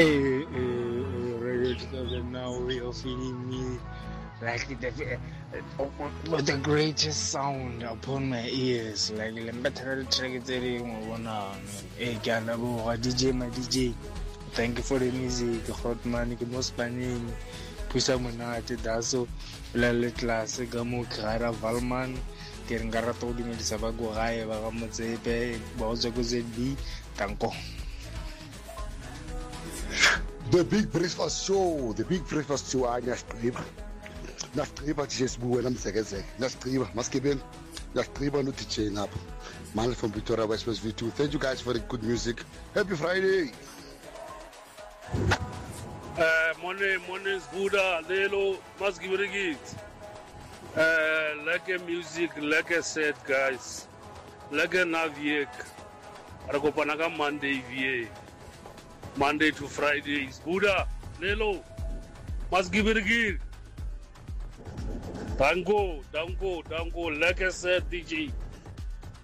Reggae now we are feeling me like with the greatest sound upon my ears. Like the better track hey, DJ, my DJ. Thank you for the music. Hot man, ke mo spanning. Pusa monate daso. La le classe ga mo Kara Valman. Ke ngara to di me di sabago gae ba ga motsepe ba o tsoko ZB. Tanko. The Big Breakfast Show, the Big Breakfast Show, Nastriba. Nastriba, just move and say, Nastriba, Maskibin, Nastriba, no teaching up. Man from Victoria, West V2. Thank you guys for the good music. Happy Friday. Mones Buddha, Lelo, Maskibirigit. Like a music, like a set, guys. Like a Naviek. Aragopanaga Monday, VA. Monday to Fridays. Buddha, Lelo, must give it a give. Dango, like I said, DJ.